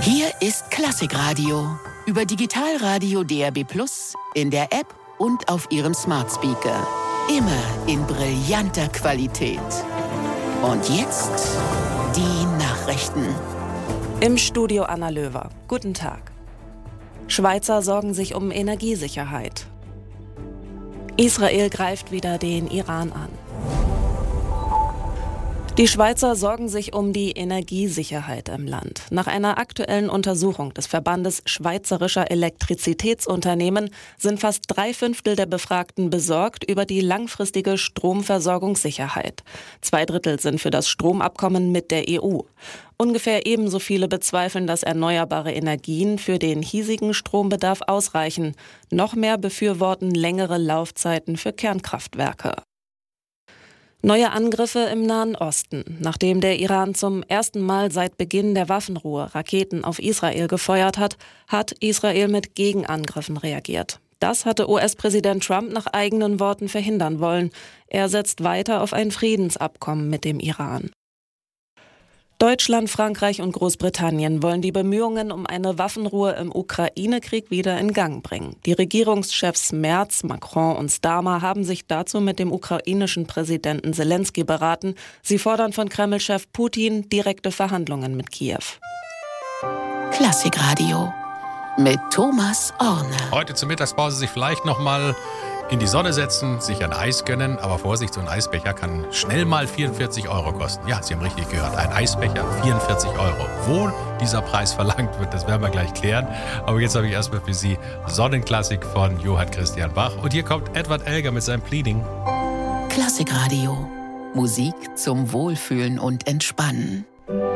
Hier ist Klassikradio über Digitalradio DAB+, in der App und auf Ihrem Smart Speaker. Immer in brillanter Qualität. Und jetzt die Nachrichten. Im Studio Anna Löwer. Guten Tag. Schweizer sorgen sich um Energiesicherheit. Israel greift wieder den Iran an. Die Schweizer sorgen sich um die Energiesicherheit im Land. Nach einer aktuellen Untersuchung des Verbandes Schweizerischer Elektrizitätsunternehmen sind fast 3/5 der Befragten besorgt über die langfristige Stromversorgungssicherheit. 2/3 sind für das Stromabkommen mit der EU. Ungefähr ebenso viele bezweifeln, dass erneuerbare Energien für den hiesigen Strombedarf ausreichen. Noch mehr befürworten längere Laufzeiten für Kernkraftwerke. Neue Angriffe im Nahen Osten. Nachdem der Iran zum ersten Mal seit Beginn der Waffenruhe Raketen auf Israel gefeuert hat, hat Israel mit Gegenangriffen reagiert. Das hatte US-Präsident Trump nach eigenen Worten verhindern wollen. Er setzt weiter auf ein Friedensabkommen mit dem Iran. Deutschland, Frankreich und Großbritannien wollen die Bemühungen um eine Waffenruhe im Ukraine-Krieg wieder in Gang bringen. Die Regierungschefs Merz, Macron und Starmer haben sich dazu mit dem ukrainischen Präsidenten Zelensky beraten. Sie fordern von Kreml-Chef Putin direkte Verhandlungen mit Kiew. Klassikradio mit Thomas Orne. Heute zur Mittagspause sich vielleicht noch mal in die Sonne setzen, sich ein Eis gönnen. Aber Vorsicht, so ein Eisbecher kann schnell mal 44 € kosten. Ja, Sie haben richtig gehört, ein Eisbecher, 44 €. Wo dieser Preis verlangt wird, das werden wir gleich klären. Aber jetzt habe ich erstmal für Sie Sonnenklassik von Johann Christian Bach. Und hier kommt Edward Elgar mit seinem Pleading. Klassikradio. Musik zum Wohlfühlen und Entspannen.